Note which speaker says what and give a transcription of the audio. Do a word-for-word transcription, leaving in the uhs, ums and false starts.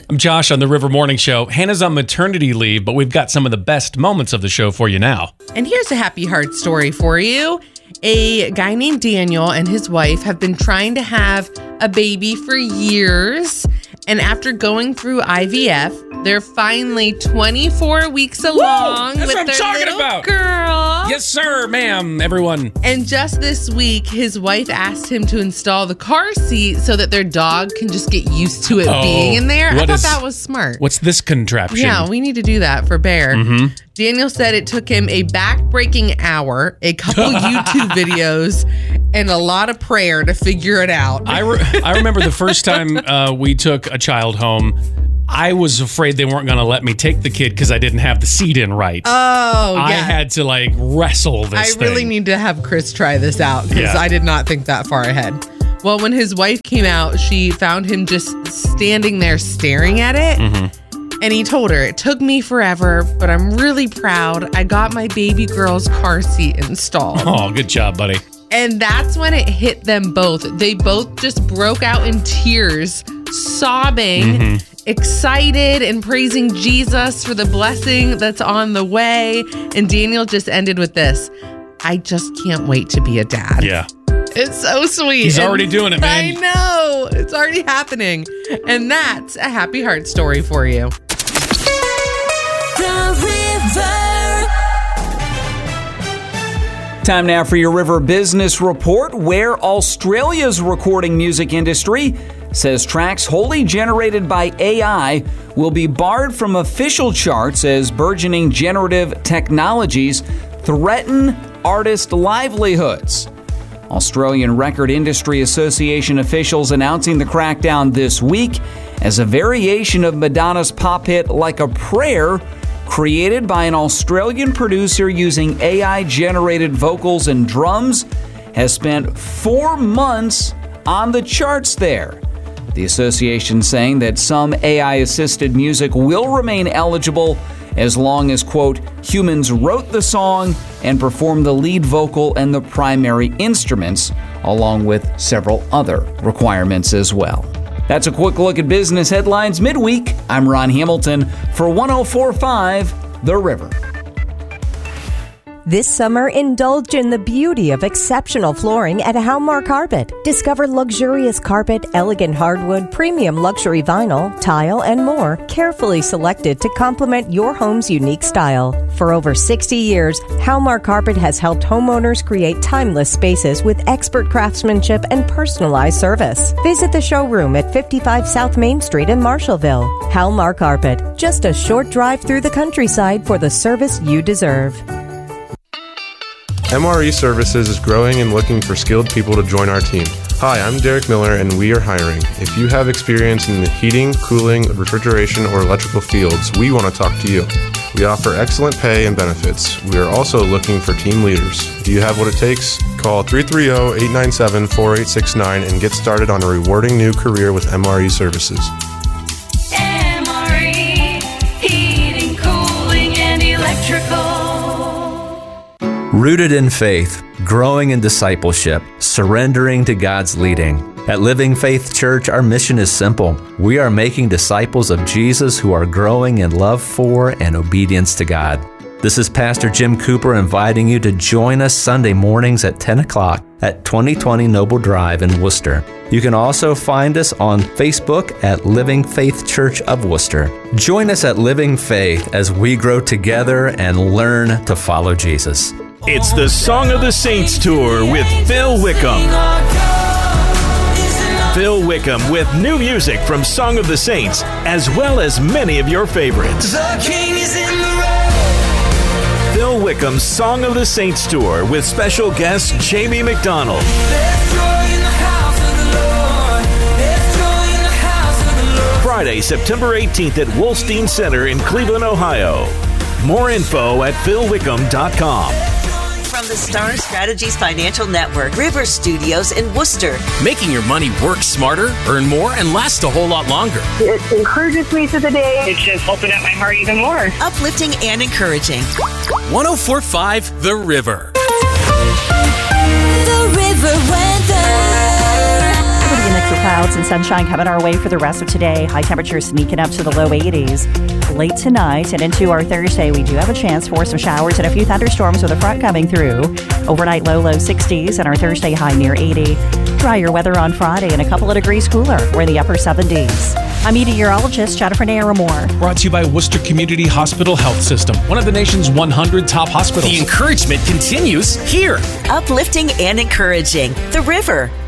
Speaker 1: I'm Josh on the River Morning Show. Hannah's on maternity leave, but we've got some of the best moments of the show for you now.
Speaker 2: And here's a happy heart story for you. A guy named Daniel and his wife have been trying to have a baby for years. And after going through I V F, they're finally twenty-four weeks along
Speaker 1: Woo! That's
Speaker 2: with
Speaker 1: what I'm
Speaker 2: their
Speaker 1: talking
Speaker 2: little
Speaker 1: about.
Speaker 2: girl.
Speaker 1: Yes, sir, ma'am, everyone.
Speaker 2: And just this week, his wife asked him to install the car seat so that their dog can just get used to it
Speaker 1: Oh,
Speaker 2: being in there. I
Speaker 1: what
Speaker 2: thought
Speaker 1: is-
Speaker 2: that was smart.
Speaker 1: What's this contraption?
Speaker 2: Yeah, we need to do that for Bear.
Speaker 1: Mm-hmm.
Speaker 2: Daniel said it took him a back-breaking hour, a couple YouTube videos, and a lot of prayer to figure it out.
Speaker 1: I, re- I remember the first time uh, we took a child home, I was afraid they weren't going to let me take the kid because I didn't have the seat in right.
Speaker 2: Oh, yeah.
Speaker 1: I had to like wrestle this
Speaker 2: I
Speaker 1: thing.
Speaker 2: really need to have Chris try this out because
Speaker 1: Yeah.
Speaker 2: I did not think that far ahead. Well, when his wife came out, she found him just standing there staring at it.
Speaker 1: Mm-hmm.
Speaker 2: And he told her, it took me forever, but I'm really proud. I got my baby girl's car seat installed.
Speaker 1: Oh, good job, buddy.
Speaker 2: And that's when it hit them both. They both just broke out in tears, sobbing,
Speaker 1: Mm-hmm.
Speaker 2: excited and praising Jesus for the blessing that's on the way. And Daniel just ended with this: I just can't wait to be a dad.
Speaker 1: Yeah.
Speaker 2: It's so sweet.
Speaker 1: He's
Speaker 2: And
Speaker 1: already doing it, man.
Speaker 2: I know. It's already happening. And that's a happy heart story for you.
Speaker 3: Time now for your River Business Report, where Australia's recording music industry says tracks wholly generated by A I will be barred from official charts as burgeoning generative technologies threaten artist livelihoods. Australian Record Industry Association officials announcing the crackdown this week as a variation of Madonna's pop hit Like a Prayer, created by an Australian producer using A I-generated vocals and drums, has spent four months on the charts there. The association saying that some A I-assisted music will remain eligible as long as, quote, humans wrote the song and performed the lead vocal and the primary instruments, along with several other requirements as well. That's a quick look at business headlines midweek. I'm Ron Hamilton for one oh four point five The River.
Speaker 4: This summer, indulge in the beauty of exceptional flooring at Halmar Carpet. Discover luxurious carpet, elegant hardwood, premium luxury vinyl, tile, and more, carefully selected to complement your home's unique style. For over sixty years, Halmar Carpet has helped homeowners create timeless spaces with expert craftsmanship and personalized service. Visit the showroom at fifty-five South Main Street in Marshallville. Halmar Carpet, just a short drive through the countryside for the service you deserve.
Speaker 5: M R E Services is growing and looking for skilled people to join our team. Hi, I'm Derek Miller, and we are hiring. If you have experience in the heating, cooling, refrigeration, or electrical fields, we want to talk to you. We offer excellent pay and benefits. We are also looking for team leaders. Do you have what it takes? Call three three zero, eight nine seven, four eight six nine and get started on a rewarding new career with M R E Services.
Speaker 6: M R E, heating, cooling, and electrical.
Speaker 7: Rooted in faith, growing in discipleship, surrendering to God's leading. At Living Faith Church, our mission is simple. We are making disciples of Jesus who are growing in love for and obedience to God. This is Pastor Jim Cooper inviting you to join us Sunday mornings at ten o'clock at twenty twenty Noble Drive in Worcester. You can also find us on Facebook at Living Faith Church of Worcester. Join us at Living Faith as we grow together and learn to follow Jesus.
Speaker 8: It's the Song of the Saints Tour with Phil Wickham. Phil Wickham with new music from Song of the Saints, as well as many of your favorites.
Speaker 6: The King is in the road.
Speaker 8: Phil Wickham's Song of the Saints Tour with special guest Jamie McDonald.
Speaker 6: There's joy in the house of the Lord. There's joy in the house of the Lord.
Speaker 8: Friday, September eighteenth at Wolstein Center in Cleveland, Ohio. More info at phil wickham dot com.
Speaker 9: From the Star Strategies Financial Network, River Studios in Worcester.
Speaker 10: Making your money work smarter, earn more, and last a whole lot longer.
Speaker 11: It encourages me through the day. It's just opened up my heart even more.
Speaker 9: Uplifting and encouraging.
Speaker 10: one oh four point five The River.
Speaker 4: The River Weather.
Speaker 12: clouds and sunshine coming our way for the rest of today. High temperatures sneaking up to the low eighties. Late tonight and into our Thursday, we do have a chance for some showers and a few thunderstorms with a front coming through. Overnight low, low sixties and our Thursday high near eighty. Drier weather on Friday and a couple of degrees cooler. We're in the upper seventies. I'm meteorologist Jennifer Naramore.
Speaker 13: Brought to you by Worcester Community Hospital Health System, one of the nation's one hundred top hospitals.
Speaker 10: The encouragement continues here.
Speaker 9: Uplifting and encouraging. The River.